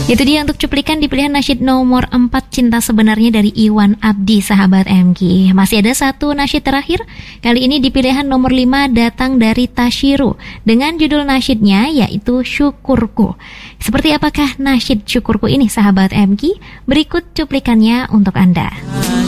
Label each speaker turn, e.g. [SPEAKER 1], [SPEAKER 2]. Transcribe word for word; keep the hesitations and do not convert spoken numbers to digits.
[SPEAKER 1] Itu dia untuk cuplikan di pilihan nasyid nomor empat Cinta Sebenarnya dari Iwan Abdi, sahabat M K. Masih ada satu nasyid terakhir. Kali ini di pilihan nomor lima datang dari Tashiru dengan judul nasyidnya yaitu Syukurku. Seperti apakah nasyid Syukurku ini, sahabat M K? Berikut cuplikannya untuk Anda.